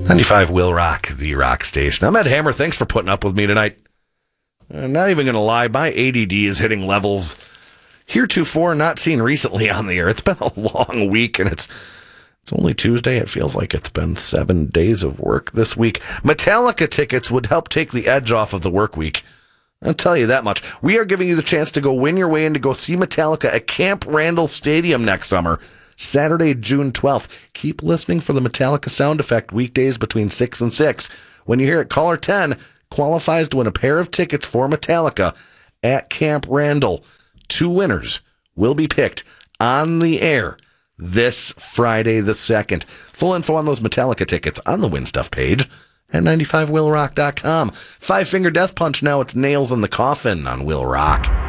95 Will Rock, the rock station. I'm Ed Hammer. Thanks for putting up with me tonight. I'm not even going to lie. My ADD is hitting levels heretofore not seen recently on the air. It's been a long week, and it's only Tuesday. It feels like it's been 7 days of work this week. Metallica tickets would help take the edge off of the work week. I'll tell you that much. We are giving you the chance to go win your way in to go see Metallica at Camp Randall Stadium next summer, Saturday, June 12th. Keep listening for the Metallica sound effect weekdays between 6 and 6. When you hear it, caller 10 qualifies to win a pair of tickets for Metallica at Camp Randall. 2 winners will be picked on the air this Friday the 2nd. Full info on those Metallica tickets on the Win Stuff page at 95willrock.com. Five Finger Death Punch now. It's Nails in the Coffin on Will Rock.